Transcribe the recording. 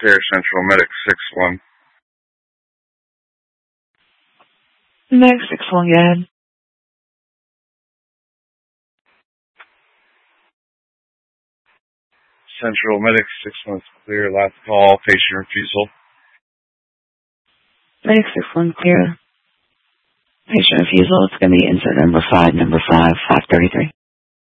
clear. Central Medic 6-1. Medic 6-1, go ahead. Central Medic 6-1 clear. Last call. Patient refusal. Medic 6-1, clear. Patient refusal. It's going to be insert number 5, 533.